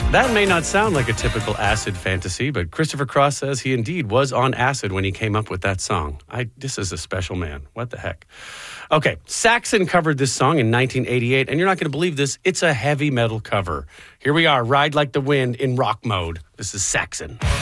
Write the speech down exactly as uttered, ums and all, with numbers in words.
That may not sound like a typical acid fantasy, but Christopher Cross says he indeed was on acid when he came up with that song. I, this is a special man. What the heck? Okay, Saxon covered this song in nineteen eighty-eight, and you're not going to believe this. It's a heavy metal cover. Here we are, Ride Like the Wind in rock mode. This is Saxon.